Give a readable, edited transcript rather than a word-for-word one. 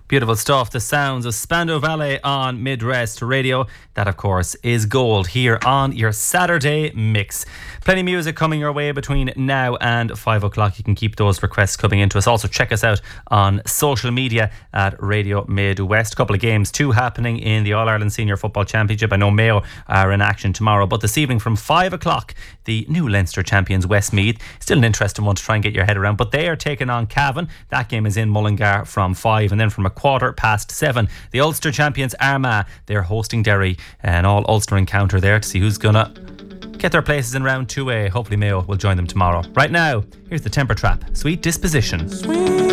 Beautiful stuff. The sounds of Spandau Ballet on Midrest Radio. That, of course, is gold here on your Saturday mix. Plenty of music coming your way between now and 5 o'clock. You can keep those requests coming into us. Also, check us out on social media at Radio Midwest. A couple of games, too, happening in the All-Ireland Senior Football Championship. I know Mayo are in action tomorrow, but this evening from 5 o'clock, the new Leinster champions Westmeath. Still an interesting one to try and get your head around, but they are taking on Cavan. That game is in Mullingar from 5, and then from 7:15, the Ulster champions Armagh, they're hosting Derry, an all Ulster encounter there to see who's gonna get their places in round 2A. Hopefully Mayo will join them tomorrow. Right now, here's the Temper Trap, Sweet Disposition. Sweet.